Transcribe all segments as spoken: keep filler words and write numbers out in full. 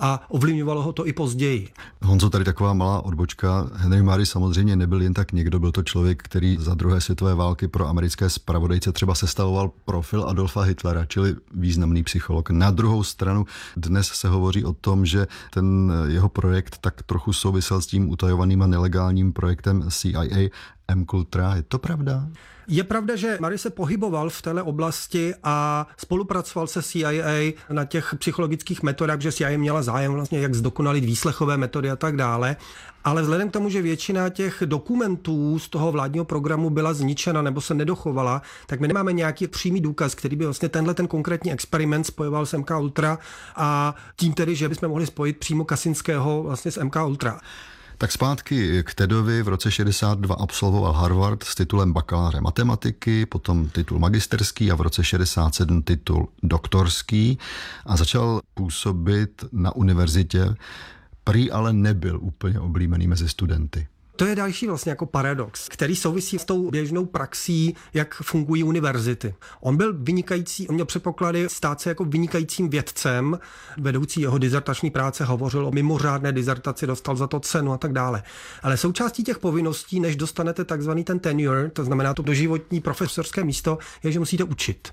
a ovlivňovalo ho to i později. Honzo, tady taková malá odbočka. Henry Marry samozřejmě nebyl jen tak někdo, byl to člověk, který za druhé světové války pro americké zpravodajce třeba sestavoval profil Adolfa Hitlera, čili významný psycholog. Na druhou stranu dnes se hovoří o tom, že ten jeho projekt tak trochu souvisel s tím utajovaným a nelegálním projektem C I A M-Kultra. Je to pravda? Je pravda, že Marry se pohyboval v této oblasti a spolupracoval se C I A na těch psychologických metodách, že C I A měla zájem vlastně jak zdokonalit výslechové metody a tak dále. Ale vzhledem k tomu, že většina těch dokumentů z toho vládního programu byla zničena nebo se nedochovala, tak my nemáme nějaký přímý důkaz, který by vlastně tenhle ten konkrétní experiment spojoval s M K Ultra a tím tedy, že bychom mohli spojit přímo Kaczynského vlastně s M K Ultra. Tak zpátky k Tedovi. V roce šedesát dva absolvoval Harvard s titulem bakaláře matematiky, potom titul magisterský a v roce šedesát sedm titul doktorský a začal působit na univerzitě. Prý ale nebyl úplně oblíbený mezi studenty. To je další vlastně jako paradox, který souvisí s tou běžnou praxí, jak fungují univerzity. On byl vynikající, on měl předpoklady stát se jako vynikajícím vědcem, vedoucí jeho dizertační práce hovořil o mimořádné dizertaci, dostal za to cenu a tak dále. Ale součástí těch povinností, než dostanete takzvaný ten tenure, to znamená to doživotní profesorské místo, je, že musíte učit.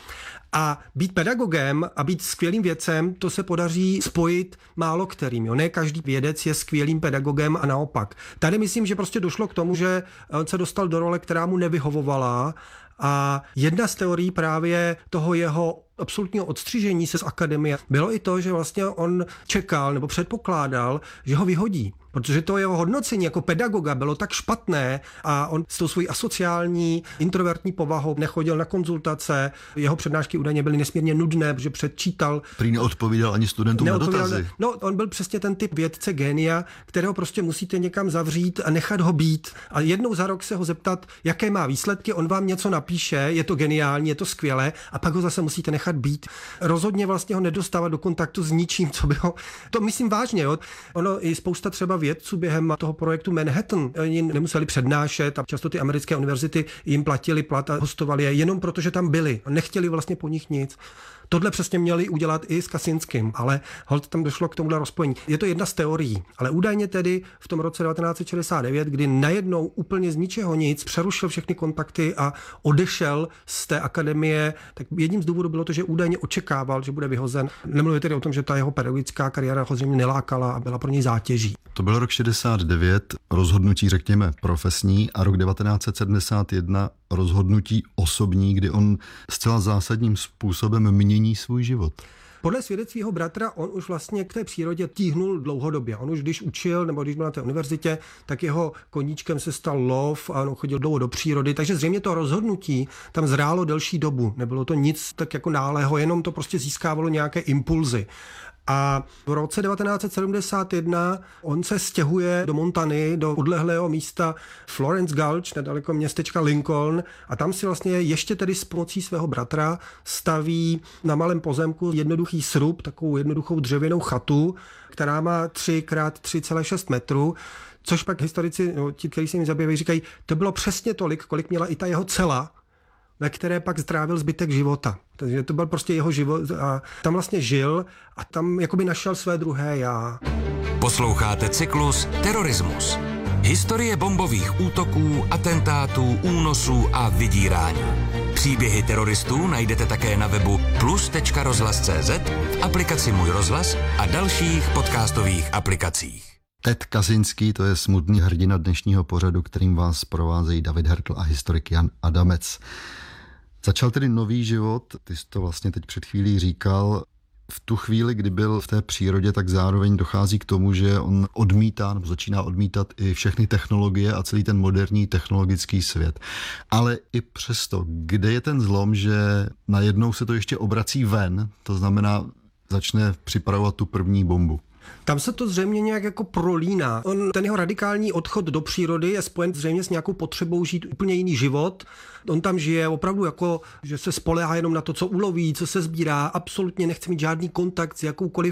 A být pedagogem a být skvělým vědcem, to se podaří spojit málo kterým. Jo. Ne každý vědec je skvělým pedagogem a naopak. Tady myslím, že prostě došlo k tomu, že on se dostal do role, která mu nevyhovovala a jedna z teorií právě toho jeho absolutního odstřižení se z akademie bylo i to, že vlastně on čekal nebo předpokládal, že ho vyhodí. Protože to jeho hodnocení jako pedagoga bylo tak špatné a on s tou svojí asociální, introvertní povahou nechodil na konzultace, jeho přednášky údajně byly nesmírně nudné, protože předčítal. Prý neodpovídal ani studentům na dotazy. No, on byl přesně ten typ vědce génia, kterého prostě musíte někam zavřít a nechat ho být. A jednou za rok se ho zeptat, jaké má výsledky, on vám něco napíše, je to geniální, je to skvělé a pak ho zase musíte nechat být. Rozhodně vlastně ho nedostávat do kontaktu s ničím, co by ho... To myslím vážně, jo. Ono i spousta třeba vědců během toho projektu Manhattan, oni nemuseli přednášet a často ty americké univerzity jim platili plat a hostovali je jenom proto, že tam byli. Nechtěli vlastně po nich nic. Tohle přesně měli udělat i s Kaczynským, ale holt tam došlo k tomuhle rozpojení. Je to jedna z teorií, ale údajně tedy v tom roce devatenáct set šedesát devět, kdy najednou úplně z ničeho nic přerušil všechny kontakty a odešel z té akademie, tak jedním z důvodů bylo to, že údajně očekával, že bude vyhozen. Nemluvím tedy o tom, že ta jeho pedagogická kariéra ho zřejmě nelákala a byla pro něj zátěží. To byl rok šedesát devět, rozhodnutí řekněme profesní, a rok devatenáct set sedmdesát jedna rozhodnutí osobní, kdy on zcela zásadním způsobem mění svůj život. Podle svědectví jeho bratra on už vlastně k té přírodě tíhnul dlouhodobě. On už když učil nebo když byl na té univerzitě, tak jeho koníčkem se stal lov a on chodil dlouho do přírody, takže zřejmě to rozhodnutí tam zrálo delší dobu. Nebylo to nic tak jako náhlého, jenom to prostě získávalo nějaké impulzy. A v roce devatenáct set sedmdesát jedna on se stěhuje do Montany, do odlehlého místa Florence Gulch, nedaleko městečka Lincoln, a tam si vlastně ještě tedy s pomocí svého bratra staví na malém pozemku jednoduchý srub, takovou jednoduchou dřevěnou chatu, která má tři krát tři celá šest metrů, což pak historici, no, ti, kteří se jim zabývají, říkají, to bylo přesně tolik, kolik měla i ta jeho cela, ve které pak strávil zbytek života. Takže to byl prostě jeho život a tam vlastně žil a tam jakoby našel své druhé já. Posloucháte cyklus Terorismus. Historie bombových útoků, atentátů, únosů a vydírání. Příběhy teroristů najdete také na webu plus tečka rozhlas tečka cé zet, v aplikaci Můj rozhlas a dalších podcastových aplikacích. Ted Kaczynský, to je smutný hrdina dnešního pořadu, kterým vás provázejí David Hertl a historik Jan Adamec. Začal tedy nový život, ty jsi to vlastně teď před chvílí říkal. V tu chvíli, kdy byl v té přírodě, tak zároveň dochází k tomu, že on odmítá, nebo začíná odmítat i všechny technologie a celý ten moderní technologický svět. Ale i přesto, kde je ten zlom, že najednou se to ještě obrací ven, to znamená, začne připravovat tu první bombu. Tam se to zřejmě nějak jako prolíná. On, ten jeho radikální odchod do přírody je spojen zřejmě s nějakou potřebou žít úplně jiný život. On tam žije opravdu jako, že se spoléhá jenom na to, co uloví, co se sbírá, absolutně nechce mít žádný kontakt s jakoukoliv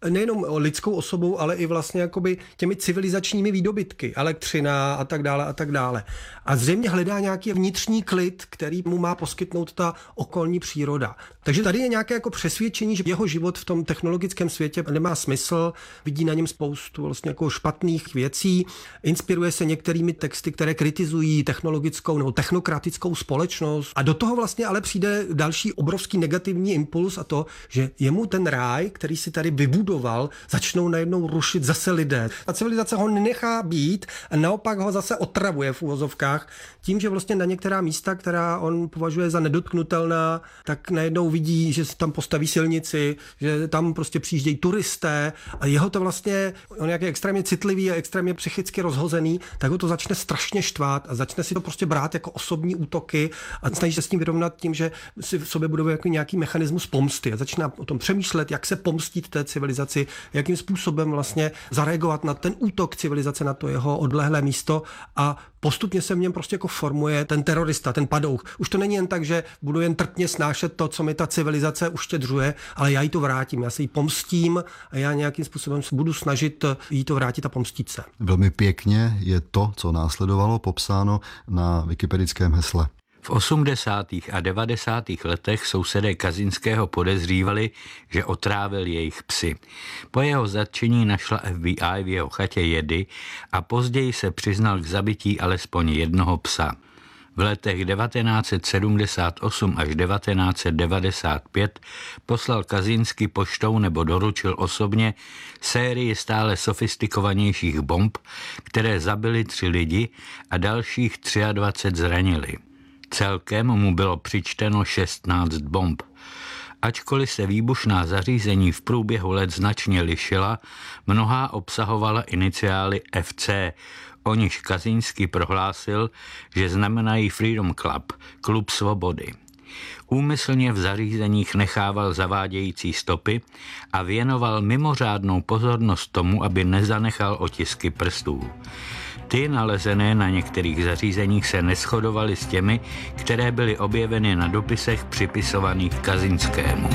nejenom lidskou osobou, ale i vlastně jakoby těmi civilizačními výdobytky, elektřina a tak dále a tak dále. A zřejmě hledá nějaký vnitřní klid, který mu má poskytnout ta okolní příroda. Takže tady je nějaké jako přesvědčení, že jeho život v tom technologickém světě nemá smysl, vidí na něm spoustu vlastně jako špatných věcí, inspiruje se některými texty, které kritizují technologickou nebo technokratickou společnost a do toho vlastně ale přijde další obrovský negativní impuls a to, že jemu ten ráj, který si tady vybudoval, začnou najednou rušit zase lidé. A civilizace ho nenechá být a naopak ho zase otravuje v uvozovkách tím, že vlastně na některá místa, která on považuje za nedotknutelná, tak najednou vidí, že se tam postaví silnici, že tam prostě přijíždějí turisté a jeho to vlastně, on jak je extrémně citlivý a extrémně psychicky rozhozený, tak ho to začne strašně štvát a začne si to prostě brát jako osobní útoky a snaží se s tím vyrovnat tím, že si v sobě buduje jako nějaký mechanismus pomsty a začíná o tom přemýšlet, jak se pomstit té civilizaci, jakým způsobem vlastně zareagovat na ten útok civilizace na to jeho odlehlé místo a postupně se v něm prostě jako formuje ten terorista, ten padouch. Už to není jen tak, že budu jen trpně snášet to, co mi ta civilizace uštědřuje, ale já jí to vrátím, já se jí pomstím a já nějakým způsobem se budu snažit jí to vrátit a pomstit se. Velmi pěkně je to, co následovalo, popsáno na wikipedickém hesle. V osmdesátých a devadesátých letech sousedé Kazinského podezřívali, že otrávil jejich psy. Po jeho zatčení našla F B I v jeho chatě jedy a později se přiznal k zabití alespoň jednoho psa. V letech devatenáct set sedmdesát osm až devatenáct set devadesát pět poslal Kazinský poštou nebo doručil osobně sérii stále sofistikovanějších bomb, které zabily tři lidi a dalších dvacet tři zranili. Celkem mu bylo přičteno šestnáct bomb. Ačkoliv se výbušná zařízení v průběhu let značně lišila, mnohá obsahovala iniciály F C, o nichž Kazinský prohlásil, že znamenají Freedom Club, klub svobody. Úmyslně v zařízeních nechával zavádějící stopy a věnoval mimořádnou pozornost tomu, aby nezanechal otisky prstů. Ty nalezené na některých zařízeních se neshodovaly s těmi, které byly objeveny na dopisech připisovaných Kazinskému.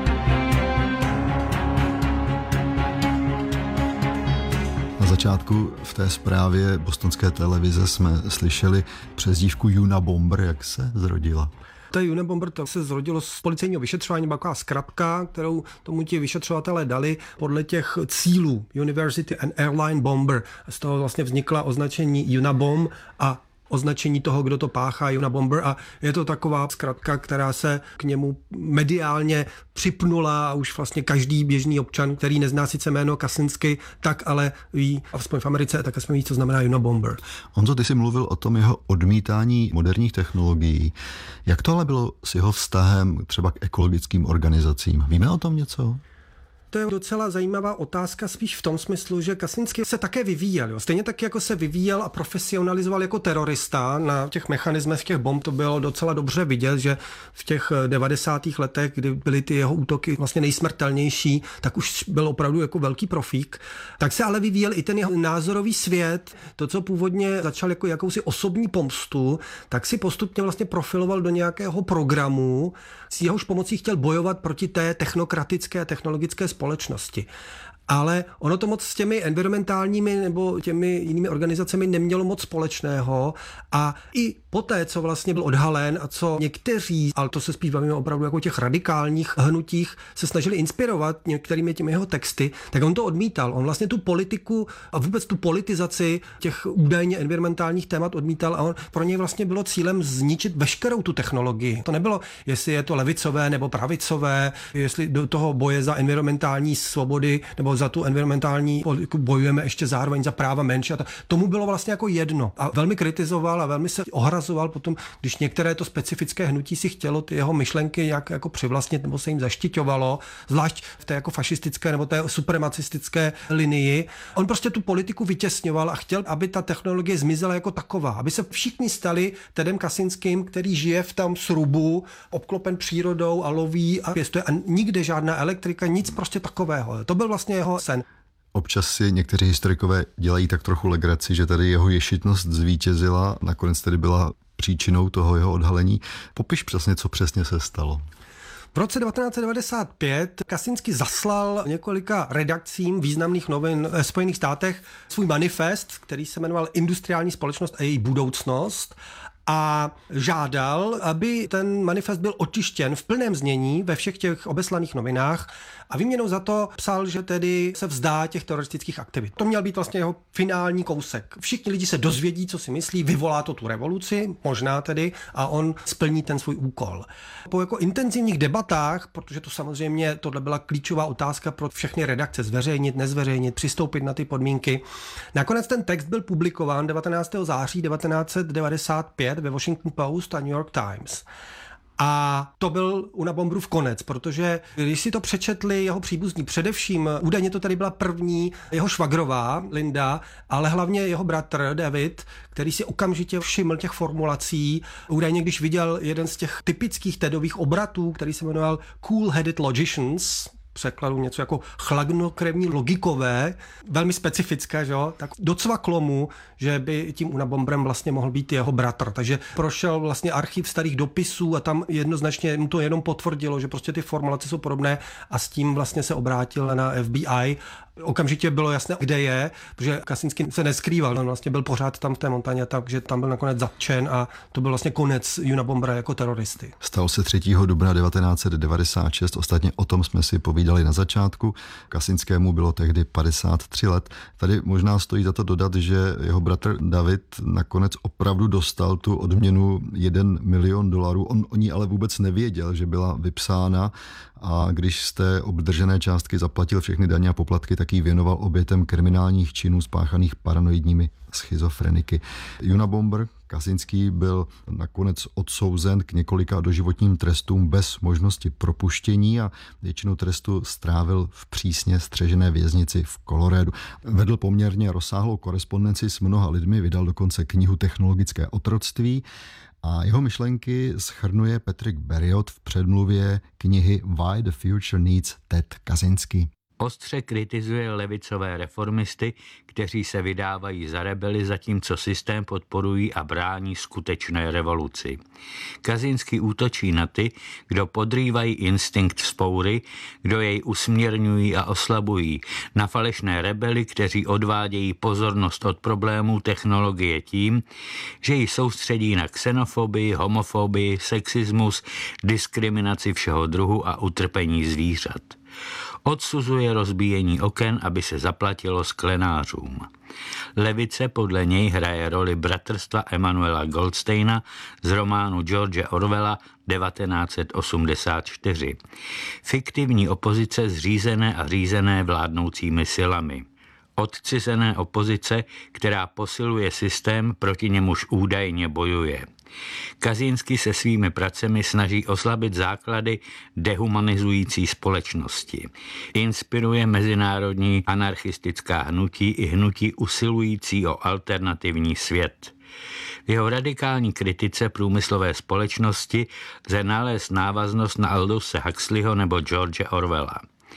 Na začátku v té zprávě bostonské televize jsme slyšeli přezdívku Unabomber, jak se zrodila. To Unabomber, to se zrodilo z policejního vyšetřování, byla taková zkratka, kterou tomu ti vyšetřovatelé dali podle těch cílů University and Airline Bomber. Z toho vlastně vznikla označení Unabomb a označení toho, kdo to páchá, Unabomber, a je to taková zkratka, která se k němu mediálně připnula a už vlastně každý běžný občan, který nezná sice jméno Kazinský, tak ale ví, aspoň v Americe, tak aspoň ví, co znamená Unabomber. Honzo, ty jsi mluvil o tom jeho odmítání moderních technologií. Jak to ale bylo s jeho vztahem třeba k ekologickým organizacím? Víme o tom něco? To je docela zajímavá otázka spíš v tom smyslu, že Kazinský se také vyvíjel. Jo. Stejně tak, jako se vyvíjel a profesionalizoval jako terorista na těch mechanismech těch bomb, to bylo docela dobře vidět, že v těch devadesátých letech, kdy byly ty jeho útoky vlastně nejsmrtelnější, tak už byl opravdu jako velký profík. Tak se ale vyvíjel i ten jeho názorový svět, to, co původně začal jako jakousi osobní pomstu, tak si postupně vlastně profiloval do nějakého programu, s jehož pomocí chtěl bojovat proti té technokratické technologické společnosti. Ale ono to moc s těmi environmentálními nebo těmi jinými organizacemi nemělo moc společného a i poté, co vlastně byl odhalen a co někteří, ale to se spíš bavíme opravdu jako těch radikálních hnutích, se snažili inspirovat některými těmi jeho texty, tak on to odmítal. On vlastně tu politiku a vůbec tu politizaci těch údajně environmentálních témat odmítal a on, pro něj vlastně bylo cílem zničit veškerou tu technologii. To nebylo, jestli je to levicové nebo pravicové, jestli do toho boje za environmentální svobody nebo za tu environmentální politiku bojujeme ještě zároveň za práva menší. Tomu bylo vlastně jako jedno. A velmi kritizoval a velmi se ohrazoval potom, když některé to specifické hnutí si chtělo ty jeho myšlenky jak jako přivlastnit nebo se jim zaštiťovalo, zvlášť v té jako fašistické nebo té supremacistické linii. On prostě tu politiku vytěsňoval a chtěl, aby ta technologie zmizela jako taková, aby se všichni stali Tedem Kazinským, který žije v tam srubu, obklopen přírodou a loví a pěstuje a nikde žádná elektrika, nic prostě takového. To byl vlastně jeho sen. Občas si někteří historikové dělají tak trochu legraci, že tady jeho ješitnost zvítězila, nakonec tedy byla příčinou toho jeho odhalení. Popiš přesně, co přesně se stalo. V roce devatenáct set devadesát pět Kaczynski zaslal několika redakcím významných novin ve Spojených státech svůj manifest, který se jmenoval Industriální společnost a její budoucnost, a žádal, aby ten manifest byl otištěn v plném znění ve všech těch obeslaných novinách a výměnou za to psal, že tedy se vzdá těch teroristických aktivit. To měl být vlastně jeho finální kousek. Všichni lidi se dozvědí, co si myslí, vyvolá to tu revoluci, možná tedy, a on splní ten svůj úkol. Po jako intenzivních debatách, protože to samozřejmě tohle byla klíčová otázka pro všechny redakce, zveřejnit, nezveřejnit, přistoupit na ty podmínky. Nakonec ten text byl publikován devatenáctého září devatenáct set devadesát pět ve Washington Post a New York Times. A to byl Unabomberův konec, protože když si to přečetli jeho příbuzní, především údajně to tady byla první jeho švagrová Linda, ale hlavně jeho bratr David, který si okamžitě všiml těch formulací. Údajně, když viděl jeden z těch typických tedových obratů, který se jmenoval Cool-Headed Logicians, překladu něco jako chladnokrevní logikové, velmi specifické, že jo, tak docvaklo mu, že by tím Unabomberem vlastně mohl být jeho bratr. Takže prošel vlastně archiv starých dopisů a tam jednoznačně mu to jenom potvrdilo, že prostě ty formulace jsou podobné a s tím vlastně se obrátil na F B I. Okamžitě bylo jasné, kde je, protože Kaczynski se neskrýval, on vlastně byl pořád tam v té montaně, takže tam byl nakonec zatčen a to byl vlastně konec Unabombera jako teroristy. Stal se třetího dubna devatenáct set devadesát šest, ostatně o tom jsme si povídali na začátku. Kaczynskému bylo tehdy padesát tři let. Tady možná stojí za to dodat, že jeho bratr David nakonec opravdu dostal tu odměnu jeden milion dolarů. On o ní ale vůbec nevěděl, že byla vypsána, a když jste obdržené částky zaplatil všechny daně a poplatky, tak ji věnoval obětem kriminálních činů spáchaných paranoidními schizofreniky. Unabomber Kaczynski byl nakonec odsouzen k několika doživotním trestům bez možnosti propuštění a většinu trestu strávil v přísně střežené věznici v Coloradu. Vedl poměrně rozsáhlou korespondenci s mnoha lidmi, vydal dokonce knihu Technologické otroctví a jeho myšlenky shrnuje Patrick Berriot v předmluvě knihy Why the Future Needs Ted Kaczynski. Ostře kritizuje levicové reformisty, kteří se vydávají za rebely, zatímco systém podporují a brání skutečné revoluci. Kaczynski útočí na ty, kdo podrývají instinkt vzpoury, kdo jej usměrňují a oslabují, na falešné rebely, kteří odvádějí pozornost od problémů technologie tím, že ji soustředí na xenofobii, homofobii, sexismus, diskriminaci všeho druhu a utrpení zvířat. Odsuzuje rozbíjení oken, aby se zaplatilo sklenářům. Levice podle něj hraje roli bratrstva Emanuela Goldsteina z románu George Orwella devatenáct set osmdesát čtyři. Fiktivní opozice zřízené a řízené vládnoucími silami. Odcizené opozice, která posiluje systém, proti němuž údajně bojuje. Kaczynski se svými pracemi snaží oslabit základy dehumanizující společnosti. Inspiruje mezinárodní anarchistická hnutí i hnutí usilující o alternativní svět. V jeho radikální kritice průmyslové společnosti lze nalézt návaznost na Aldose Huxleyho nebo George Orwella.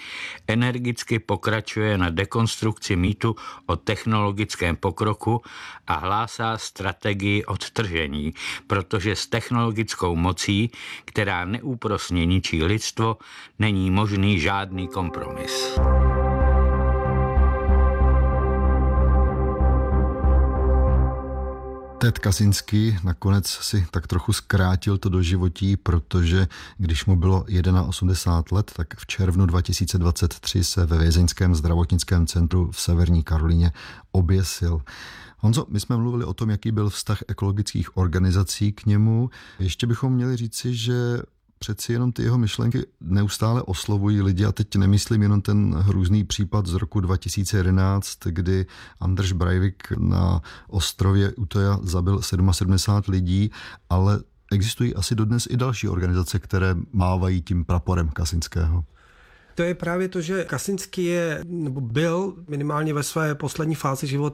Energicky pokračuje na dekonstrukci mýtu o technologickém pokroku a hlásá strategii odtržení, protože s technologickou mocí, která neúprosně ničí lidstvo, není možný žádný kompromis. Ted Kaczynski nakonec si tak trochu zkrátil to doživotí, protože když mu bylo osmdesát jedna let, tak v červnu dva tisíce dvacet tři se ve vězeňském zdravotnickém centru v Severní Karolíně oběsil. Honzo, my jsme mluvili o tom, jaký byl vztah ekologických organizací k němu. Ještě bychom měli říci, že přeci jenom ty jeho myšlenky neustále oslovují lidi a teď nemyslím jenom ten hrůzný případ z roku dva tisíce jedenáct, kdy Anders Breivik na ostrově Utoja zabil sedmdesát sedm lidí, ale existují asi dodnes i další organizace, které mávají tím praporem Kaczynského. To je právě to, že Kaczynski je, nebo byl minimálně ve své poslední fázi života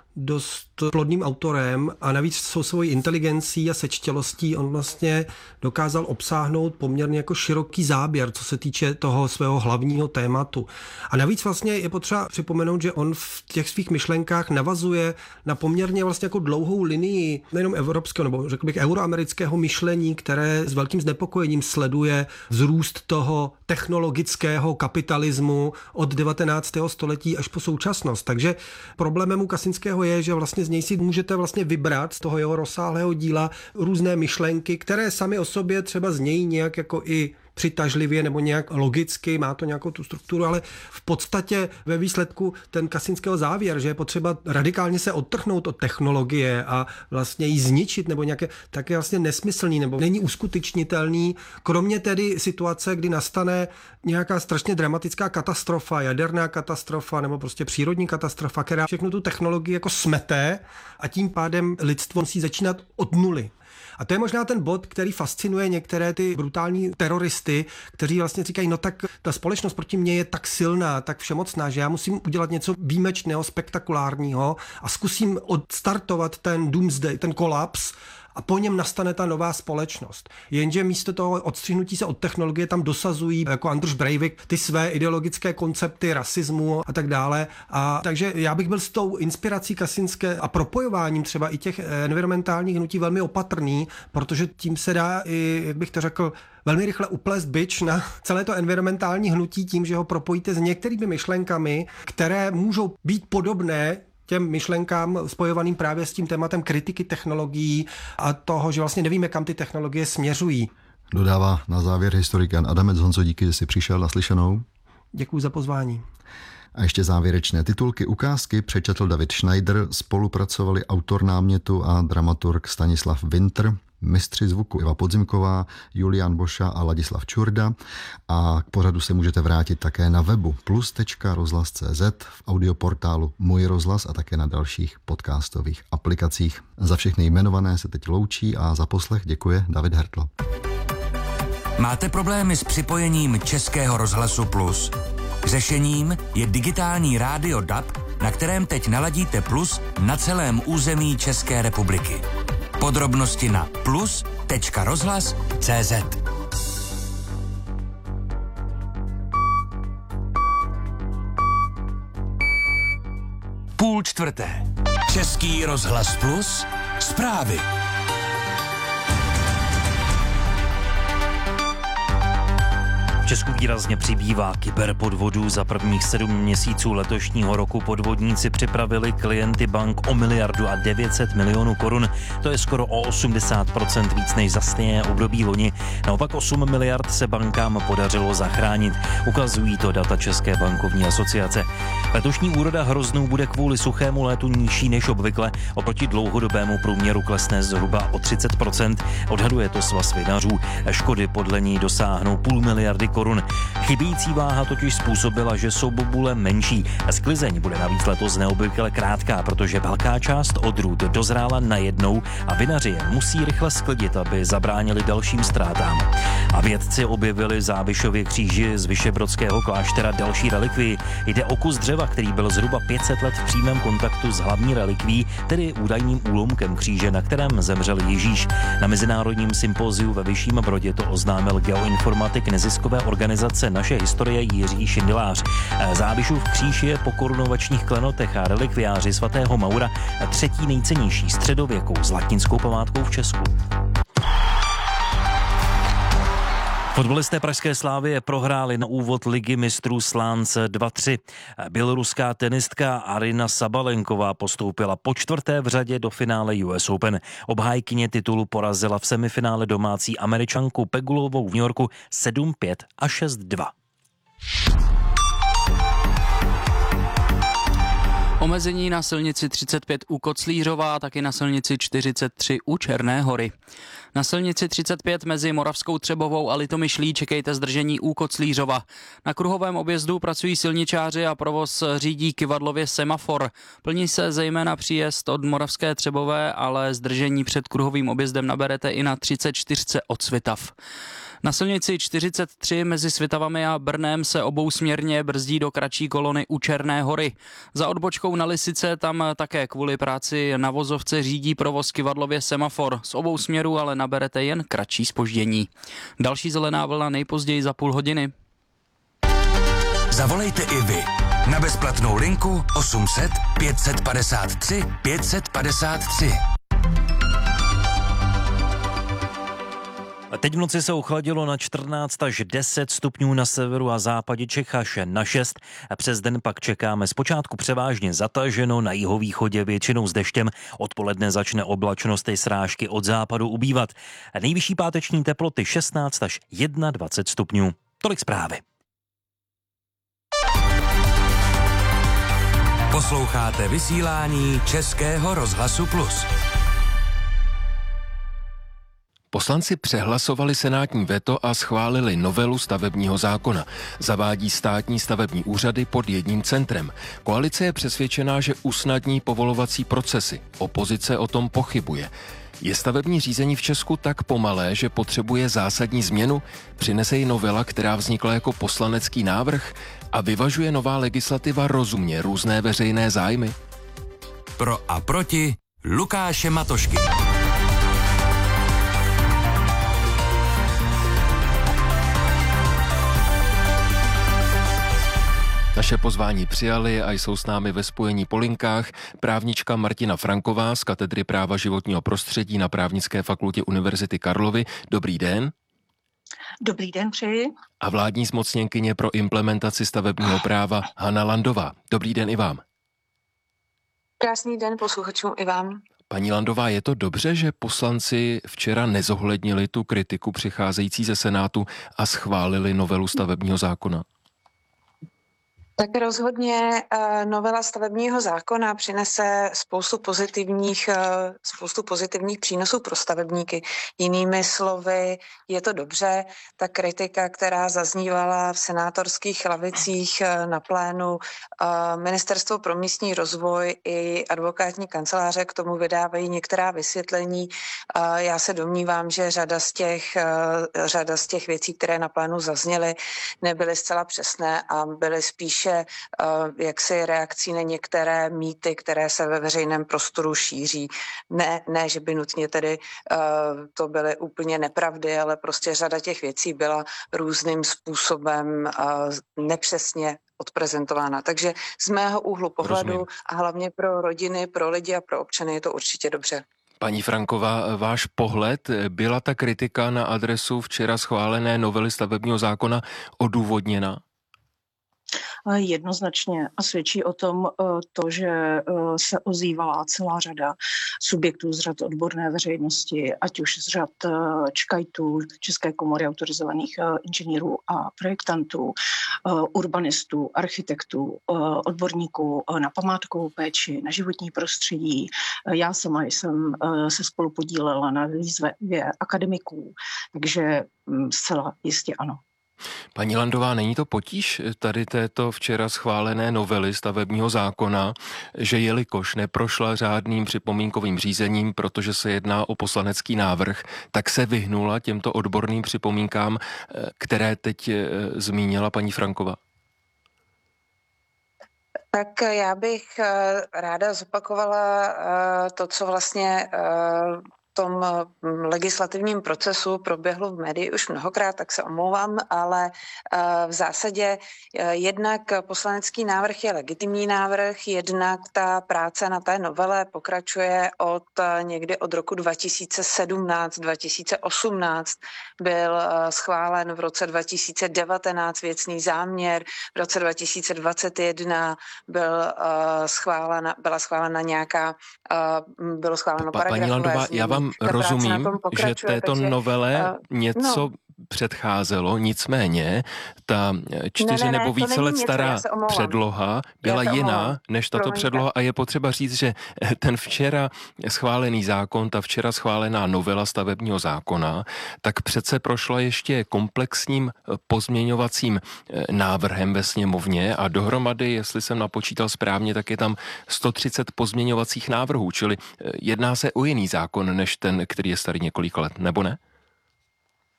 dost plodným autorem a navíc svou svojí inteligencí a sečtělostí on vlastně dokázal obsáhnout poměrně jako široký záběr, co se týče toho svého hlavního tématu. A navíc vlastně je potřeba připomenout, že on v těch svých myšlenkách navazuje na poměrně vlastně jako dlouhou linii nejenom evropského, nebo řekl bych euroamerického myšlení, které s velkým znepokojením sleduje vzrůst toho technologického kapitalismu od devatenáctého století až po současnost. Takže problémem u Kasinského je, že vlastně z něj si můžete vlastně vybrat z toho jeho rozsáhlého díla různé myšlenky, které sami o sobě třeba znějí nějak jako i přitažlivě nebo nějak logicky, má to nějakou tu strukturu, ale v podstatě ve výsledku ten Kasinského závěr, že je potřeba radikálně se odtrhnout od technologie a vlastně ji zničit nebo nějaké, tak je vlastně nesmyslný nebo není uskutečnitelný, kromě tedy situace, kdy nastane nějaká strašně dramatická katastrofa, jaderná katastrofa nebo prostě přírodní katastrofa, která všechno tu technologii jako smete a tím pádem lidstvo musí začínat od nuly. A to je možná ten bod, který fascinuje některé ty brutální teroristy, kteří vlastně říkají, no tak ta společnost proti mně je tak silná, tak všemocná, že já musím udělat něco výjimečného, spektakulárního a zkusím odstartovat ten doomsday, ten kolaps, a po něm nastane ta nová společnost. Jenže místo toho odstřihnutí se od technologie tam dosazují jako Anders Breivik ty své ideologické koncepty rasismu a tak dále. A takže já bych byl s tou inspirací Kasinské a propojováním třeba i těch environmentálních hnutí velmi opatrný, protože tím se dá i, jak bych to řekl, velmi rychle uplést bič na celé to environmentální hnutí tím, že ho propojíte s některými myšlenkami, které můžou být podobné těm myšlenkám spojovaným právě s tím tématem kritiky technologií a toho, že vlastně nevíme, kam ty technologie směřují. Dodává na závěr historik Jan Adamec. Honzo, díky, že jsi přišel naslyšenou. Děkuji za pozvání. A ještě závěrečné titulky ukázky přečetl David Schneider, spolupracovali autor námětu a dramaturg Stanislav Winter, mistři zvuku Iva Podzimková, Julián Boša a Ladislav Čurda. A k pořadu se můžete vrátit také na webu plus tečka rozhlas tečka cé zet, v audioportálu Můj rozhlas a také na dalších podcastových aplikacích. Za všechny jmenované se teď loučí a za poslech děkuje David Hertl. Máte problémy s připojením Českého rozhlasu Plus? Řešením je digitální rádio D A B, na kterém teď naladíte Plus na celém území České republiky. Podrobnosti na plus tečka rozhlas tečka cé zet. Půl čtvrté. Český rozhlas Plus. Zprávy. V Česku výrazně přibývá kyberpodvodů. Za prvních sedm měsíců letošního roku podvodníci připravili klienty bank o miliardu a devět set milionů korun. To je skoro o osmdesát procent víc než za stejné období loni. Naopak osm miliard se bankám podařilo zachránit. Ukazují to data České bankovní asociace. Letošní úroda hroznů bude kvůli suchému létu nižší než obvykle. Oproti dlouhodobému průměru klesne zhruba o třicet procent. Odhaduje to Svaz vinařů. Škody podle ní dosáhnou půl miliardy korun. Chybějící váha totiž způsobila, že jsou bobule menší. Sklizeň bude navíc letos neobvykle krátká, protože velká část odrůd dozrála najednou a vinaři je musí rychle sklidit, aby zabránili dalším ztrátám. A vědci objevili v Závišově kříži z Vyšehradského kláštera další relikvii. Jde o kus dřeva, který byl zhruba pět set let v přímém kontaktu s hlavní relikví, tedy údajným úlomkem kříže, na kterém zemřel Ježíš. Na mezinárodním sympóziu ve Vyšším Brodě to oznámil geoinformatik neziskové organizace Naše historie Jiří Šindelář. Závišův kříž je po korunovačních klenotech a relikviáři svatého Maura třetí nejcennější středověkou zlatinskou památkou v Česku. Fotbalisté pražské Slavie prohráli na úvod Ligy mistrů Slánce dva tři. Běloruská tenistka Arina Sabalenková postoupila po čtvrté v řadě do finále U S Open. Obhájkyně titulu porazila v semifinále domácí Američanku Pegulovou v New Yorku sedm pět a šest dva. Omezení na silnici třicet pět u Koclířova a taky na silnici čtyřicet tři u Černé Hory. Na silnici třicet pět mezi Moravskou Třebovou a Litomyšlí čekejte zdržení u Koclířova. Na kruhovém objezdu pracují silničáři a provoz řídí kyvadlově semafor. Plní se zejména příjezd od Moravské Třebové, ale zdržení před kruhovým objezdem naberete i na třicet čtyři od Svitav. Na silnici čtyřicet tři mezi Svitavami a Brnem se obousměrně brzdí do kratší kolony u Černé Hory. Za odbočkou na Lisice tam také kvůli práci na vozovce řídí provoz kyvadlově semafor. Z obou směrů ale naberete jen kratší zpoždění. Další zelená vlna nejpozději za půl hodiny. Zavolejte i vy na bezplatnou linku osm set pět padesát tři pět padesát tři. A teď v noci se ochladilo na čtrnáct až deset stupňů na severu a západě Čech až na šest. A přes den pak čekáme zpočátku převážně zataženo, na jihovýchodě většinou s deštěm. Odpoledne začne oblačnost i srážky od západu ubývat. A nejvyšší páteční teploty šestnáct až dvacet jedna stupňů. Tolik zprávy. Posloucháte vysílání Českého rozhlasu Plus. Poslanci přehlasovali senátní veto a schválili novelu stavebního zákona. Zavádí státní stavební úřady pod jedním centrem. Koalice je přesvědčená, že usnadní povolovací procesy. Opozice o tom pochybuje. Je stavební řízení v Česku tak pomalé, že potřebuje zásadní změnu? Přinese ji novela, která vznikla jako poslanecký návrh? A vyvažuje nová legislativa rozumně různé veřejné zájmy? Pro a proti Lukáše Matošky. Naše pozvání přijali a jsou s námi ve spojení po linkách právnička Martina Franková z katedry práva životního prostředí na Právnické fakultě Univerzity Karlovy. Dobrý den. Dobrý den, přeji. A vládní zmocněnkyně pro implementaci stavebního práva Hana Landová. Dobrý den i vám. Krásný den posluchačům i vám. Paní Landová, je to dobře, že poslanci včera nezohlednili tu kritiku přicházející ze Senátu a schválili novelu stavebního zákona? Tak rozhodně novela stavebního zákona přinese spoustu pozitivních, spoustu pozitivních přínosů pro stavebníky. Jinými slovy, je to dobře. Ta kritika, která zaznívala v senátorských lavicích na plénu, Ministerstvo pro místní rozvoj i advokátní kanceláře k tomu vydávají některá vysvětlení. Já se domnívám, že řada z těch, řada z těch věcí, které na plénu zazněly, nebyly zcela přesné a byly spíše jaksi reakcí na některé mýty, které se ve veřejném prostoru šíří. Ne, ne že by nutně tedy to byly úplně nepravdy, ale prostě řada těch věcí byla různým způsobem nepřesně odprezentována. Takže z mého úhlu pohledu Rozumím. A hlavně pro rodiny, pro lidi a pro občany je to určitě dobře. Paní Franková, váš pohled, byla ta kritika na adresu včera schválené novely stavebního zákona odůvodněna? Jednoznačně a svědčí o tom to, že se ozývala celá řada subjektů z řad odborné veřejnosti, ať už z řad ČKAITů, České komory autorizovaných inženýrů a projektantů, urbanistů, architektů, odborníků na památkovou péči, na životní prostředí. Já sama jsem se spolu podílela na výzvě akademiků, takže zcela jistě ano. Paní Landová, není to potíž tady této včera schválené novely stavebního zákona, že jelikož neprošla řádným připomínkovým řízením, protože se jedná o poslanecký návrh, tak se vyhnula těmto odborným připomínkám, které teď zmínila paní Franková? Tak já bych ráda zopakovala to, co vlastně v tom legislativním procesu proběhlo v médii už mnohokrát, tak se omlouvám, ale v zásadě jednak poslanecký návrh je legitimní návrh, jednak ta práce na té novele pokračuje od někdy od roku dva tisíce sedmnáct dva tisíce osmnáct, byl schválen v roce dva tisíce devatenáct věcný záměr, v roce dva tisíce dvacet jedna byl schválena, byla schválena nějaká, bylo schváleno pa, paragrafové Paní Landová, já vám rozumím, že této takže, novele uh, něco no. předcházelo, nicméně ta čtyři ne, ne, nebo více let stará něco, předloha byla jiná než tato Promiňte. předloha a je potřeba říct, že ten včera schválený zákon, ta včera schválená novela stavebního zákona, tak přece prošla ještě komplexním pozměňovacím návrhem ve sněmovně a dohromady, jestli jsem napočítal správně, tak je tam sto třicet pozměňovacích návrhů, čili jedná se o jiný zákon než ten, který je starý několik let, nebo ne?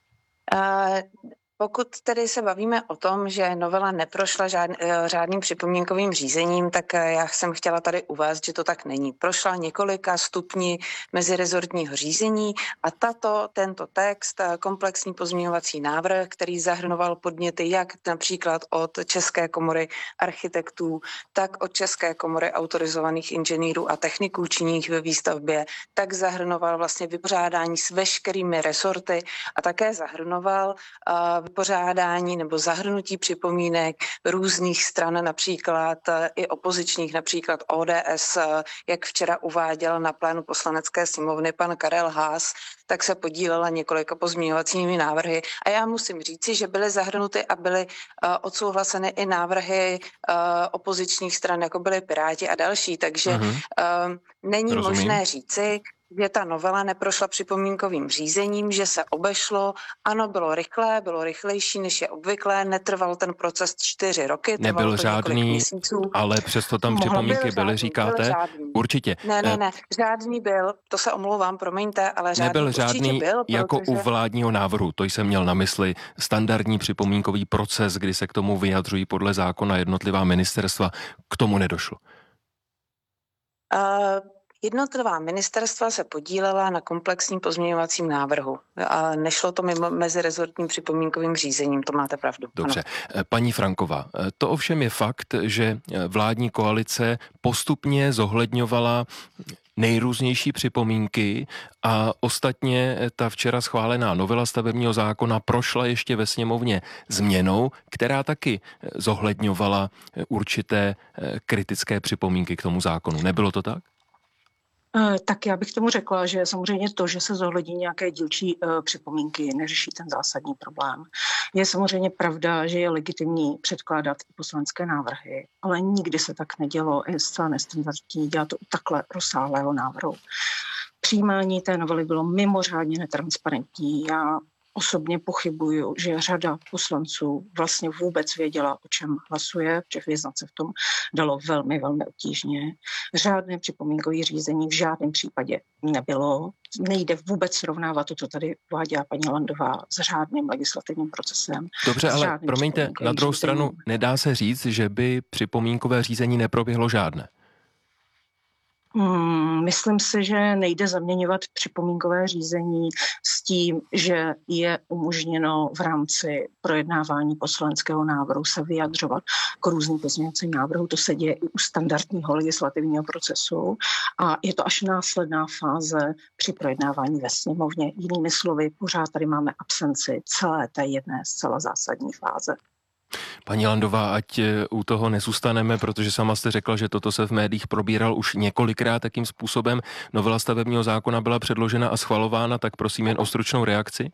Uh, Pokud tedy se bavíme o tom, že novela neprošla žád, řádným připomínkovým řízením, tak já jsem chtěla tady uvést, že to tak není. Prošla několika stupni mezirezortního řízení a tato, tento text, komplexní pozměňovací návrh, který zahrnoval podněty jak například od České komory architektů, tak od České komory autorizovaných inženýrů a techniků činných ve výstavbě, tak zahrnoval vlastně vypořádání s veškerými resorty a také zahrnoval uh, vypořádání nebo zahrnutí připomínek různých stran, například i opozičních, například O D S, jak včera uváděl na plénu poslanecké sněmovny pan Karel Haas, tak se podílela několika pozměňovacími návrhy. A já musím říci, že byly zahrnuty a byly uh, odsouhlaseny i návrhy uh, opozičních stran, jako byly Piráti a další. Takže uh, není Rozumím. možné říci, že ta novela neprošla připomínkovým řízením, že se obešlo. Ano, bylo rychlé, bylo rychlejší, než je obvyklé, netrval ten proces čtyři roky, trval Nebyl to žádný, měsíců. ale přesto tam připomínky byly, žádný, říkáte? Byl žádný. Určitě. Ne, ne, ne, žádný byl, to se omlouvám, promiňte, ale žádný Nebyl určitě žádný byl, jako protože... u vládního návrhu, to jsem měl na mysli, standardní připomínkový proces, kdy se k tomu vyjadřují podle zákona jednotlivá ministerstva, k tomu nedošlo. Uh, Jednotlivá ministerstva se podílela na komplexním pozměňovacím návrhu a nešlo to mimo mezirezortním připomínkovým řízením, to máte pravdu. Dobře. Ano. Paní Franková, to ovšem je fakt, že vládní koalice postupně zohledňovala nejrůznější připomínky a ostatně ta včera schválená novela stavebního zákona prošla ještě ve sněmovně změnou, která taky zohledňovala určité kritické připomínky k tomu zákonu. Nebylo to tak? Tak já bych tomu řekla, že samozřejmě to, že se zohlední nějaké dílčí uh, připomínky, neřeší ten zásadní problém. Je samozřejmě pravda, že je legitimní předkládat i poslanecké návrhy, ale nikdy se tak nedělo, je zcela nestandardní dělat to u takhle rozsáhlého návrhu. Přijímání té novely bylo mimořádně netransparentní. Já osobně pochybuju, že řada poslanců vlastně vůbec věděla, o čem hlasuje, protože vyznat se v tom dalo velmi, velmi obtížně. Řádné připomínkové řízení v žádném případě nebylo. Nejde vůbec srovnávat to, co tady uváděla paní Landová, s řádným legislativním procesem. Dobře, ale promiňte, na druhou stranu řízení. Nedá se říct, že by připomínkové řízení neproběhlo žádné. Hmm, myslím si, že nejde zaměňovat připomínkové řízení s tím, že je umožněno v rámci projednávání poslaneckého návrhu se vyjadřovat k různým pozměňovacím návrhům. To se děje i u standardního legislativního procesu a je to až následná fáze při projednávání ve sněmovně. Jinými slovy, pořád tady máme absenci celé té jedné zcela zásadní fáze. Paní Landová, ať u toho nezůstaneme, protože sama jste řekla, že toto se v médiích probíral už několikrát, takým způsobem novela stavebního zákona byla předložena a schvalována, tak prosím jen o stručnou reakci.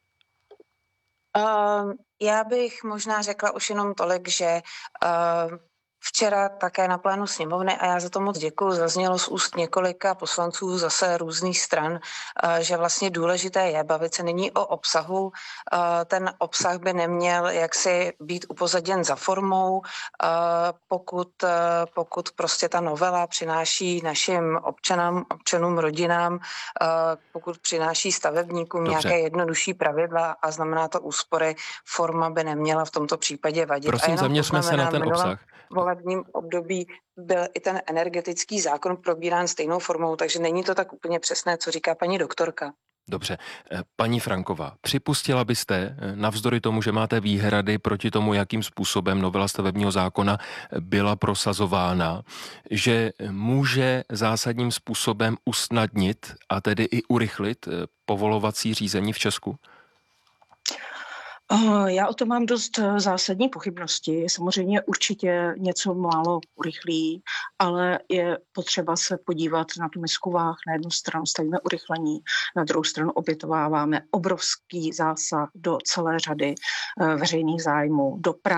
Uh, já bych možná řekla už jenom tolik, že uh, včera také na plénu sněmovny, a já za to moc děkuju, zaznělo z úst několika poslanců zase různých stran, že vlastně důležité je bavit se nyní o obsahu. Ten obsah by neměl jaksi být upozaděn za formou, pokud, pokud prostě ta novela přináší našim občanům, občanům, rodinám, pokud přináší stavebníkům Dobře. nějaké jednodušší pravidla a znamená to úspory, forma by neměla v tomto případě vadit. Prosím, zaměřme se na ten obsah. V volebním období byl i ten energetický zákon probírán stejnou formou, takže není to tak úplně přesné, co říká paní doktorka. Dobře. Paní Franková, připustila byste, navzdory tomu, že máte výhrady proti tomu, jakým způsobem novela stavebního zákona byla prosazována, že může zásadním způsobem usnadnit a tedy i urychlit povolovací řízení v Česku? Já o tom mám dost zásadní pochybnosti. Samozřejmě určitě něco málo urychlí, ale je potřeba se podívat na tu misku váh. Na jednu stranu stavíme urychlení, na druhou stranu obětováváme obrovský zásah do celé řady veřejných zájmů, do práv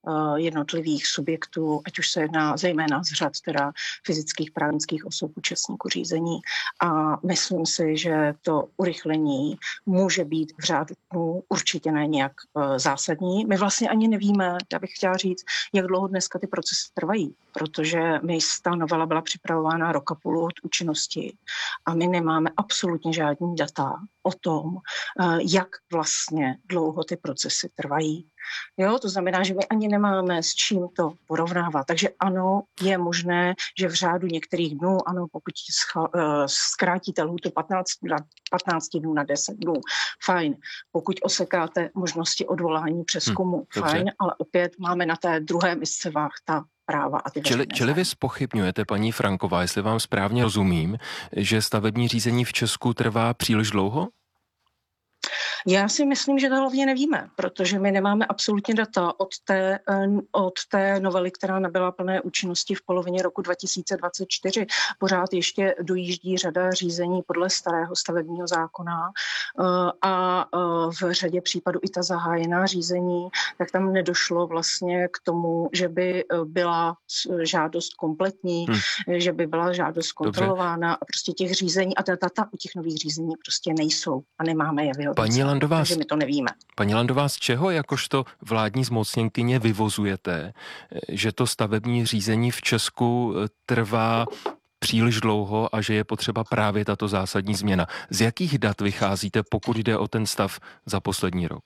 jednotlivých subjektů, ať už se jedná zejména z řad teda fyzických právnických osob účastníků řízení. A myslím si, že to urychlení může být v řádu dnů, určitě ne nějak zásadní. My vlastně ani nevíme, já bych chtěla říct, jak dlouho dneska ty procesy trvají, protože my, ta novela byla připravována rok a půl od účinnosti a my nemáme absolutně žádný data o tom, jak vlastně dlouho ty procesy trvají. Jo, to znamená, že my ani nemáme s čím to porovnávat. Takže ano, je možné, že v řádu některých dnů, ano, pokud zkrátíte lhůtu patnáct dnů na deset dnů, fajn. Pokud osekáte možnosti odvolání přezkumu, hmm, fajn, ale opět máme na té druhé misce váh ta práva a ty čili, čili vy zpochybňujete, paní Franková, jestli vám správně rozumím, že stavební řízení v Česku trvá příliš dlouho? Já si myslím, že to hlavně nevíme, protože my nemáme absolutně data od té, od té novely, která nabyla plné účinnosti v polovině roku dva tisíce dvacet čtyři. Pořád ještě dojíždí řada řízení podle starého stavebního zákona a v řadě případů i ta zahájená řízení, tak tam nedošlo vlastně k tomu, že by byla žádost kompletní, hmm. že by byla žádost kontrolována. Dobře. A prostě těch řízení a ta data u těch nových řízení prostě nejsou a nemáme je vyhodnocené. Landová, takže my to nevíme. Paní Landová, z čeho jakožto vládní zmocněnkyně vyvozujete, že to stavební řízení v Česku trvá příliš dlouho a že je potřeba právě tato zásadní změna? Z jakých dat vycházíte, pokud jde o ten stav za poslední rok?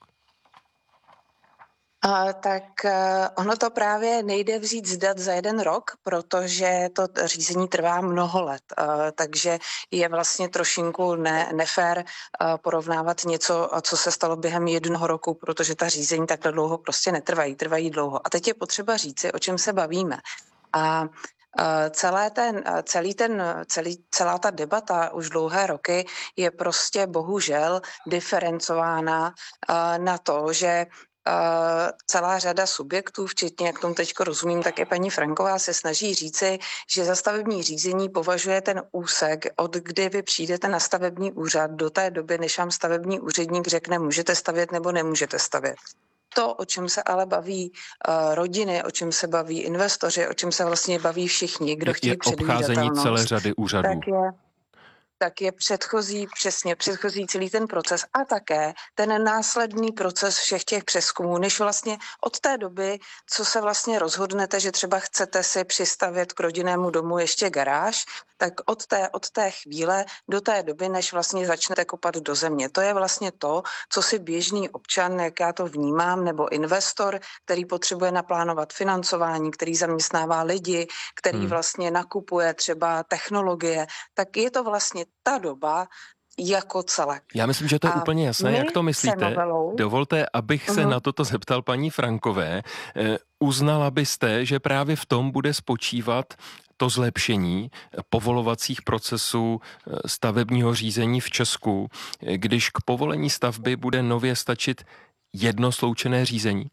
Uh, tak uh, ono to právě nejde vzít z dat za jeden rok, protože to řízení trvá mnoho let, uh, takže je vlastně trošinku ne, nefér uh, porovnávat něco, co se stalo během jednoho roku, protože ta řízení takhle dlouho prostě netrvají, trvají dlouho. A teď je potřeba říci, o čem se bavíme. A Celé ten, celý ten, celý, celá ta debata už dlouhé roky je prostě bohužel diferencována na to, že Uh, celá řada subjektů, včetně, jak tomu teďko rozumím, tak i paní Franková se snaží říci, že za stavební řízení považuje ten úsek, od kdy vy přijdete na stavební úřad do té doby, než vám stavební úředník řekne, můžete stavět nebo nemůžete stavět. To, o čem se ale baví uh, rodiny, o čem se baví investoři, o čem se vlastně baví všichni, kdo chtějí předvídatelnost. Je obcházení celé řady úřadů. Tak je, tak je předchozí, přesně předchozí celý ten proces a také ten následný proces všech těch přezkumů, než vlastně od té doby, co se vlastně rozhodnete, že třeba chcete si přistavět k rodinnému domu ještě garáž, tak od té, od té chvíle do té doby, než vlastně začnete kopat do země. To je vlastně to, co si běžný občan, jak já to vnímám, nebo investor, který potřebuje naplánovat financování, který zaměstnává lidi, který hmm. vlastně nakupuje třeba technologie, tak je to vlastně ta doba jako celek. Já myslím, že to je a úplně jasné, jak to myslíte. Novelou... Dovolte, abych se uh-huh. na toto zeptal paní Frankové. Eh, uznala byste, že právě v tom bude spočívat to zlepšení povolovacích procesů stavebního řízení v Česku, když k povolení stavby bude nově stačit jedno sloučené řízení?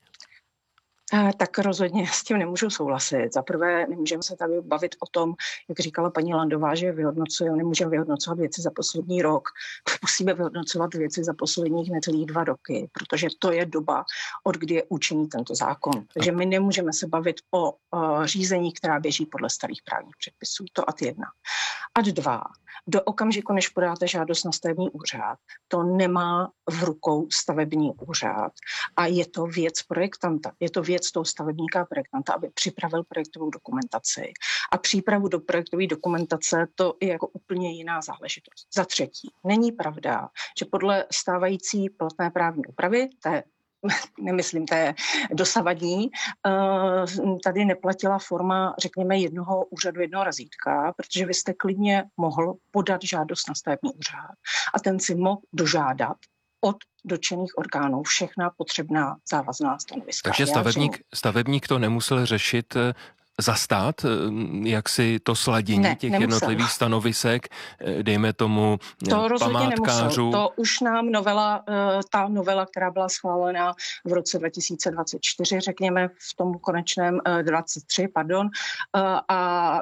Tak rozhodně s tím nemůžu souhlasit. Za prvé nemůžeme se tady bavit o tom, jak říkala paní Landová, že vyhodnocujeme, nemůžeme vyhodnocovat věci za poslední rok. Musíme vyhodnocovat věci za posledních necelých dva roky, protože to je doba, od kdy je účinný tento zákon. Takže my nemůžeme se bavit o, o řízení, která běží podle starých právních předpisů. To ad jedna. Ad dva. Do okamžiku, než podáte žádost na stavební úřad, to nemá v rukou stavební úřad a je to věc projektanta, je to věc toho stavebníka a projektanta, aby připravil projektovou dokumentaci. A přípravu do projektové dokumentace to je jako úplně jiná záležitost. Za třetí, není pravda, že podle stávající platné právní úpravy, té nemyslím, to je dosavadní, tady neplatila forma, řekněme, jednoho úřadu, jednoho razítka, protože vy jste klidně mohl podat žádost na stavební úřad a ten si mohl dožádat od dotčených orgánů všechna potřebná závazná stanoviska. Takže stavebník, stavebník to nemusel řešit za stát, jak si to sladění ne, těch nemusel. jednotlivých stanovisek, dejme tomu to památkářů. To už nám novela, ta novela, která byla schválena v roce dva tisíce dvacet čtyři, řekněme v tom konečném dvacet tři, pardon, a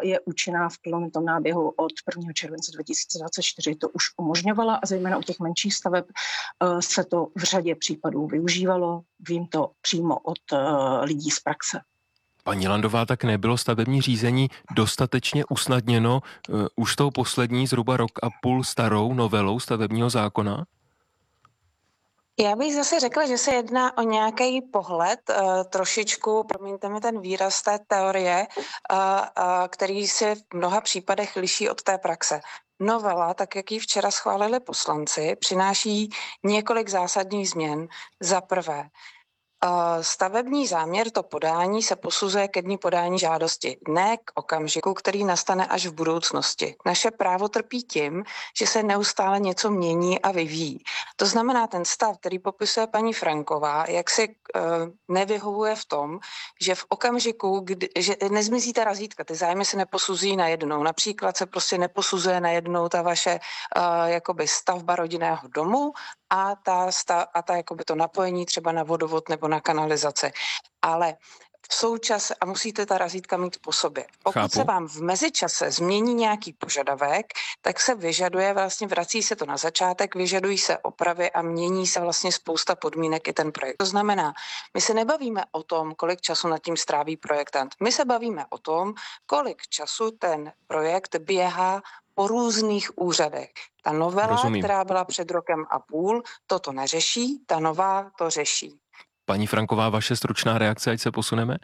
je účinná v kilometrovém náběhu od prvního července dva tisíce dvacet čtyři, to už umožňovala a zejména u těch menších staveb se to v řadě případů využívalo. Vím to přímo od lidí z praxe. Paní Landová, tak nebylo stavební řízení dostatečně usnadněno uh, už tou poslední zhruba rok a půl starou novelou stavebního zákona? Já bych zase řekla, že se jedná o nějaký pohled, uh, trošičku, promiňte mi ten výraz té teorie, uh, uh, který se v mnoha případech liší od té praxe. Novela, tak jak ji včera schválili poslanci, přináší několik zásadních změn. Za prvé, stavební záměr, to podání, se posuzuje ke dni podání žádosti, ne k okamžiku, který nastane až v budoucnosti. Naše právo trpí tím, že se neustále něco mění a vyvíjí. To znamená, ten stav, který popisuje paní Franková, jak si uh, nevyhovuje v tom, že v okamžiku, kdy, že nezmizí ta razítka, ty zájmy se neposuzují najednou. Například se prostě neposuzuje najednou ta vaše uh, jakoby stavba rodinného domu, a ta, sta, a ta jakoby to napojení třeba na vodovod nebo na kanalizaci. Ale v součase, a musíte ta razítka mít po sobě. Pokud Chápu. se vám v mezičase změní nějaký požadavek, tak se vyžaduje, vlastně vrací se to na začátek, vyžadují se opravy a mění se vlastně spousta podmínek i ten projekt. To znamená, my se nebavíme o tom, kolik času nad tím stráví projektant. My se bavíme o tom, kolik času ten projekt běhá po různých úřadech. Ta novela, Rozumím. která byla před rokem a půl, toto neřeší, ta nová to řeší. Paní Franková, vaše stručná reakce, ať se posuneme?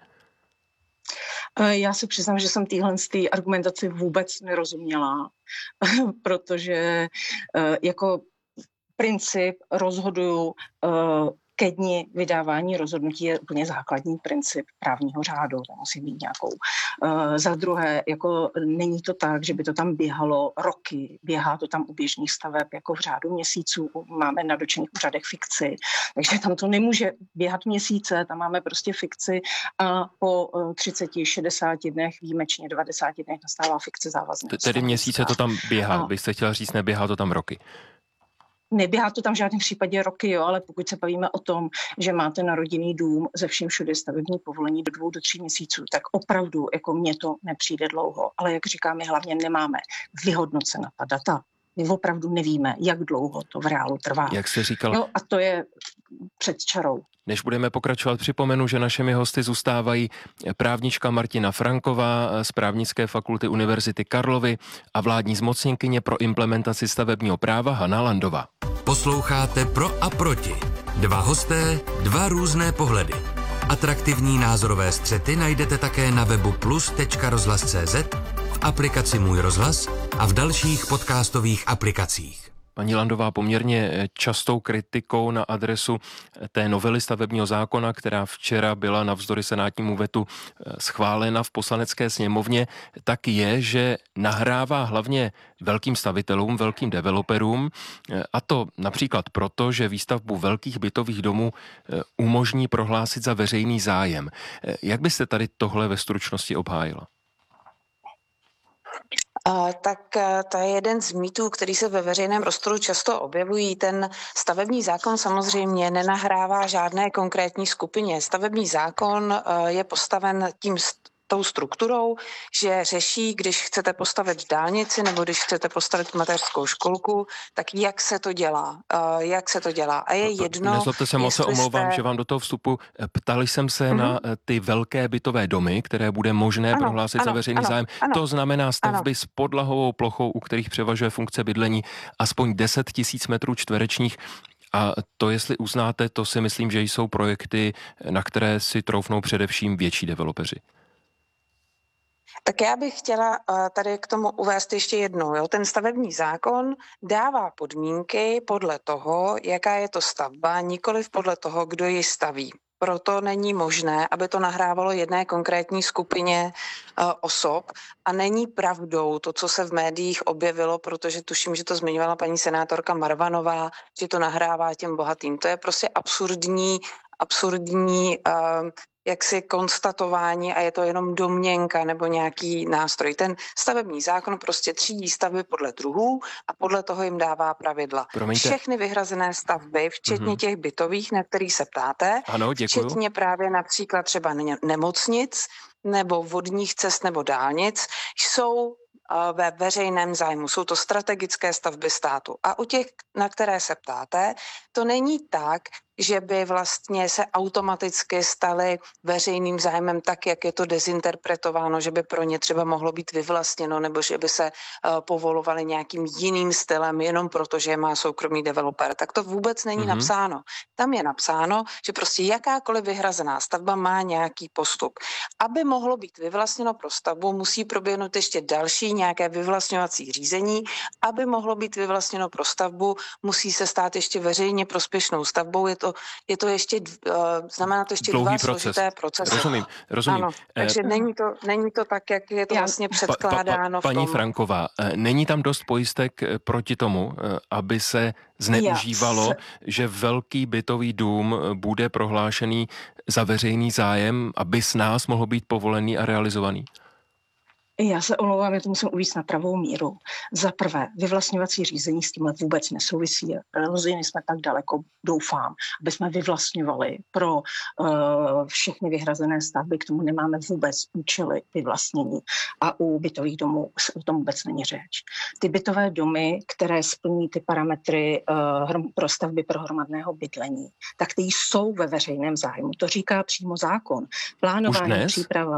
Já se přiznám, že jsem téhle argumentaci vůbec nerozuměla, protože jako princip rozhoduju ke dni vydávání rozhodnutí je úplně základní princip právního řádu, to musí mít nějakou. Uh, za druhé, jako není to tak, že by to tam běhalo roky, běhá to tam u běžných staveb jako v řádu měsíců, máme na dotčených úřadech fikci, takže tam to nemůže běhat měsíce, tam máme prostě fikci a po uh, třicet šedesát dnech, výjimečně devadesát dnech nastává fikce závazné. Tedy měsíce to tam běhá, a... byste chtěla říct, neběhá to tam roky. Neběhá to tam v žádném případě roky, jo, ale pokud se bavíme o tom, že máte na rodinný dům ze vším všude stavební povolení do dvou do tří měsíců, tak opravdu jako mně to nepřijde dlouho. Ale jak říkám, my hlavně nemáme vyhodnocena ta data. My opravdu nevíme, jak dlouho to v reálu trvá. Jak jste říkal. No a to je před čarou. Než budeme pokračovat, připomenu, že našimi hosty zůstávají právnička Martina Franková z Právnické fakulty Univerzity Karlovy a vládní zmocněnkyně pro implementaci stavebního práva Hana Landová. Posloucháte Pro a proti. Dva hosté, dva různé pohledy. Atraktivní názorové střety najdete také na webu plus tečka rozhlas tečka cé zet, v aplikaci Můj rozhlas a v dalších podcastových aplikacích. Paní Landová, poměrně častou kritikou na adresu té novely stavebního zákona, která včera byla navzdory senátnímu vetu schválena v Poslanecké sněmovně, tak je, že nahrává hlavně velkým stavitelům, velkým developerům, a to například proto, že výstavbu velkých bytových domů umožní prohlásit za veřejný zájem. Jak byste tady tohle ve stručnosti obhájila? Uh, tak uh, to je jeden z mýtů, který se ve veřejném prostoru často objevují. Ten stavební zákon samozřejmě nenahrává žádné konkrétní skupině. Stavební zákon uh, je postaven tím st- tou strukturou, že řeší, když chcete postavit dálnici nebo když chcete postavit mateřskou školku, tak jak se to dělá. Uh, jak se to dělá. A je jedno... Nezlobte se, moc se omlouvám, jste... že vám do toho vstupu. Ptali jsem se mm-hmm. na ty velké bytové domy, které bude možné ano, prohlásit ano, za veřejný ano, zájem. Ano, to znamená stavby ano. s podlahovou plochou, u kterých převažuje funkce bydlení aspoň deset tisíc metrů čtverečních. A to, jestli uznáte, to si myslím, že jsou projekty, na které si troufnou především větší developeři. Tak já bych chtěla tady k tomu uvést ještě jednou. Jo? Ten stavební zákon dává podmínky podle toho, jaká je to stavba, nikoliv podle toho, kdo ji staví. Proto není možné, aby to nahrávalo jedné konkrétní skupině uh, osob a není pravdou to, co se v médiích objevilo, protože tuším, že to zmiňovala paní senátorka Marvanová, že to nahrává těm bohatým. To je prostě absurdní, absurdní uh, jaksi konstatování a je to jenom domněnka nebo nějaký nástroj. Ten stavební zákon prostě třídí stavby podle druhů a podle toho jim dává pravidla. Promiňte. Všechny vyhrazené stavby, včetně mm-hmm. těch bytových, na kterých se ptáte, ano, děkuju. včetně právě například třeba nemocnic, nebo vodních cest nebo dálnic jsou ve veřejném zájmu. Jsou to strategické stavby státu. A u těch, na které se ptáte, to není tak, že by vlastně se automaticky staly veřejným zájmem tak, jak je to dezinterpretováno, že by pro ně třeba mohlo být vyvlastněno nebo že by se uh, povolovali nějakým jiným stylem jenom proto, že je má soukromý developer. Tak to vůbec není mm-hmm. napsáno. Tam je napsáno, že prostě jakákoliv vyhrazená stavba má nějaký postup. Aby mohlo být vyvlastněno pro stavbu, musí proběhnout ještě další nějaké vyvlastňovací řízení. Aby mohlo být vyvlastněno pro stavbu, musí se stát ještě veřejně prospěšnou stavbou. Je to Je to ještě, znamená to ještě dlouhý dva proces. složité procesy. Rozumím, rozumím. Ano, takže není to, není to tak, jak je to Já, vlastně předkládáno. Pa, pa, pa, paní v tom. Franková, není tam dost pojistek proti tomu, aby se zneužívalo, yes. že velký bytový dům bude prohlášený za veřejný zájem, aby s nás mohl být povolený a realizovaný? Já se omlouvám, já to musím uvést na pravou míru. Za prvé, vyvlastňovací řízení s tímhle vůbec nesouvisí. Rozhodně jsme tak daleko, doufám, aby jsme vyvlastňovali pro uh, všechny vyhrazené stavby. K tomu nemáme vůbec účely vyvlastnění. A u bytových domů o tom vůbec není řeč. Ty bytové domy, které splní ty parametry uh, pro stavby pro hromadného bydlení, tak ty jsou ve veřejném zájmu. To říká přímo zákon. Plánování, příprava,